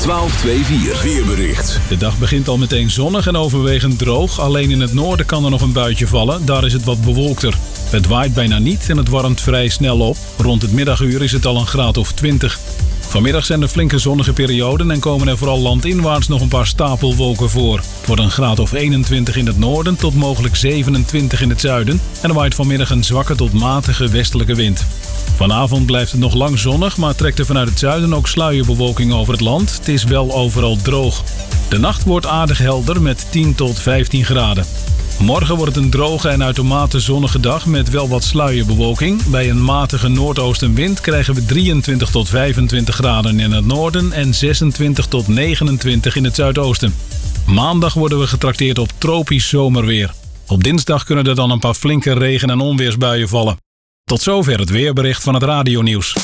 1224 weerbericht. De dag begint al meteen zonnig en overwegend droog. Alleen in het noorden kan er nog een buitje vallen. Daar is het wat bewolkter. Het waait bijna niet en het warmt vrij snel op. Rond het middaguur is het al een graad of 20. Vanmiddag zijn er flinke zonnige perioden en komen er vooral landinwaarts nog een paar stapelwolken voor. Het wordt een graad of 21 in het noorden tot mogelijk 27 in het zuiden. En er waait vanmiddag een zwakke tot matige westelijke wind. Vanavond blijft het nog lang zonnig, maar trekt er vanuit het zuiden ook sluierbewolking over het land. Het is wel overal droog. De nacht wordt aardig helder met 10 tot 15 graden. Morgen wordt het een droge en uitermate zonnige dag met wel wat sluierbewolking. Bij een matige noordoostenwind krijgen we 23 tot 25 graden in het noorden en 26 tot 29 in het zuidoosten. Maandag worden we getrakteerd op tropisch zomerweer. Op dinsdag kunnen er dan een paar flinke regen- en onweersbuien vallen. Tot zover het weerbericht van het radionieuws.